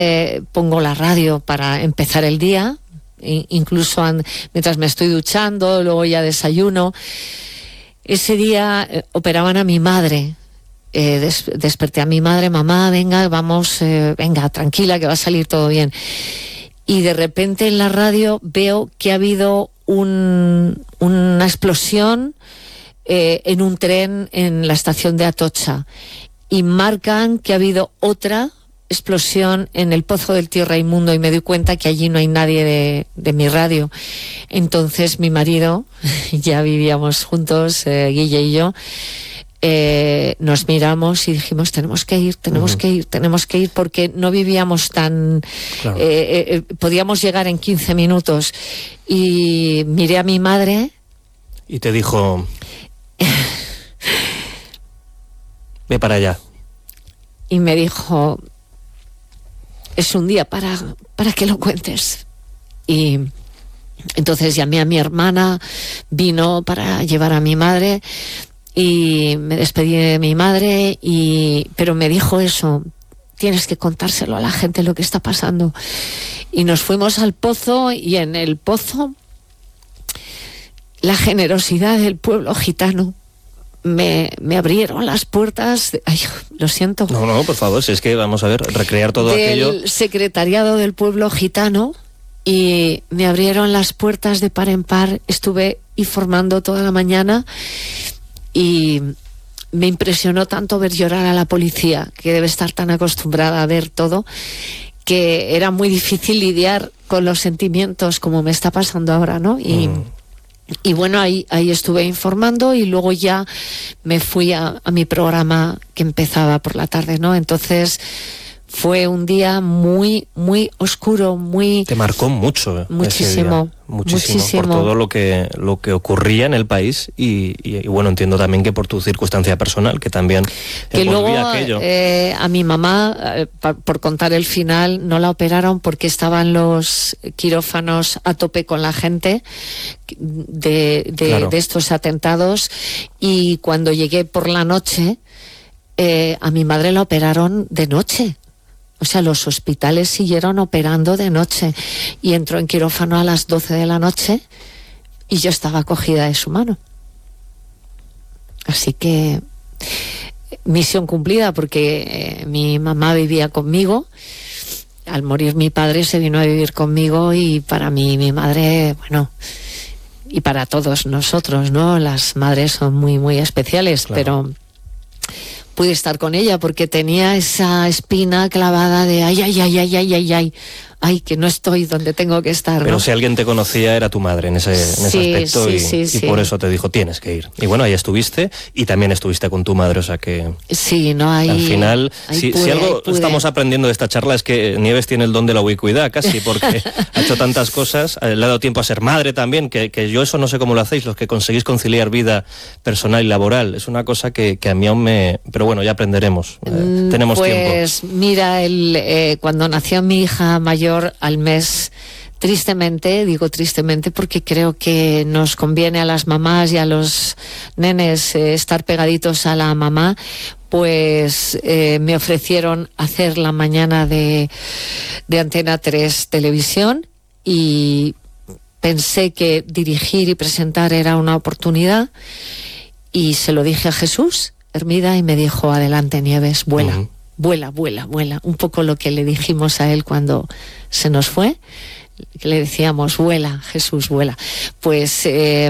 pongo la radio para empezar el día, incluso mientras me estoy duchando, luego ya desayuno. Ese día operaban a mi madre. Desperté a mi madre: mamá, venga, vamos, venga, tranquila, que va a salir todo bien. Y de repente en la radio veo que ha habido una explosión en un tren en la estación de Atocha, y marcan que ha habido otra explosión en el Pozo del Tío Raimundo, y me doy cuenta que allí no hay nadie de mi radio. Entonces mi marido, ya vivíamos juntos, Guille y yo, nos miramos y dijimos: tenemos que ir, porque no vivíamos tan... Claro. Podíamos llegar en 15 minutos. Y miré a mi madre... Y te dijo... ve para allá. Y me dijo: es un día para que lo cuentes. Y entonces llamé a mi hermana, vino para llevar a mi madre, y me despedí de mi madre, pero me dijo eso: tienes que contárselo a la gente lo que está pasando. Y nos fuimos al pozo, y en el pozo la generosidad del pueblo gitano. Me abrieron las puertas, ay, lo siento. No, por favor, si es que vamos a ver, recrear todo aquello. Del secretariado del pueblo gitano, y me abrieron las puertas de par en par. Estuve informando toda la mañana, y me impresionó tanto ver llorar a la policía, que debe estar tan acostumbrada a ver todo, que era muy difícil lidiar con los sentimientos como me está pasando ahora, ¿no? Y bueno, ahí estuve informando, y luego ya me fui a mi programa que empezaba por la tarde, ¿no? Entonces fue un día muy, muy oscuro, muy... Te marcó mucho. Muchísimo. Por todo lo que ocurría en el país, y bueno, entiendo también que por tu circunstancia personal, que también que luego aquello. A mi mamá, por contar el final, no la operaron porque estaban los quirófanos a tope con la gente de estos atentados, y cuando llegué por la noche, a mi madre la operaron de noche. O sea, los hospitales siguieron operando de noche, y entró en quirófano a las 12 de la noche, y yo estaba cogida de su mano. Así que misión cumplida, porque mi mamá vivía conmigo. Al morir mi padre se vino a vivir conmigo, y para mí, mi madre, bueno, y para todos nosotros, ¿no? Las madres son muy, muy especiales, claro. Pero pude estar con ella porque tenía esa espina clavada de ay, que no estoy donde tengo que estar, ¿no? Pero si alguien te conocía era tu madre en ese aspecto, y por eso te dijo: tienes que ir. Y bueno, ahí estuviste, y también estuviste con tu madre, o sea que... Sí, no hay... Al final, si algo estamos aprendiendo de esta charla es que Nieves tiene el don de la ubicuidad, casi, porque ha hecho tantas cosas, le ha dado tiempo a ser madre también, que yo eso no sé cómo lo hacéis, los que conseguís conciliar vida personal y laboral. Es una cosa que a mí aún me... Pero bueno, ya aprenderemos, tenemos tiempo. Pues mira, cuando nació mi hija mayor, al mes, tristemente, digo tristemente porque creo que nos conviene a las mamás y a los nenes estar pegaditos a la mamá, pues me ofrecieron hacer la mañana de Antena 3 Televisión, y pensé que dirigir y presentar era una oportunidad, y se lo dije a Jesús Hermida, y me dijo: adelante, Nieves, vuela. Vuela, un poco lo que le dijimos a él cuando se nos fue, que le decíamos: vuela, Jesús, vuela. Pues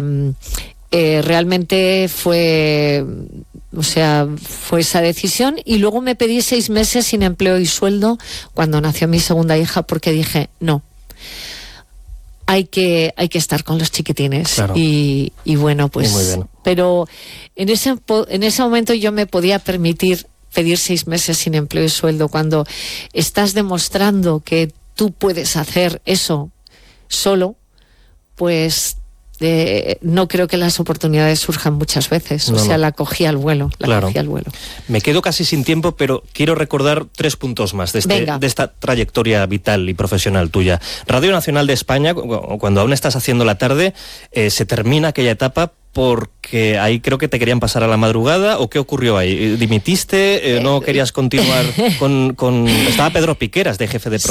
realmente fue esa decisión, y luego me pedí 6 meses sin empleo y sueldo cuando nació mi segunda hija, porque dije: no, hay que estar con los chiquitines. Claro. Y bueno, pues... Muy bien. Pero en ese momento yo me podía permitir pedir 6 meses sin empleo y sueldo. Cuando estás demostrando que tú puedes hacer eso solo, pues no creo que las oportunidades surjan muchas veces. La cogí al vuelo. Cogí al vuelo. Me quedo casi sin tiempo, pero quiero recordar 3 puntos más de esta trayectoria vital y profesional tuya. Radio Nacional de España, cuando aún estás haciendo la tarde, se termina aquella etapa, porque ahí creo que te querían pasar a la madrugada, ¿o qué ocurrió ahí? ¿Dimitiste? ¿No querías continuar con...? Estaba Pedro Piqueras de jefe de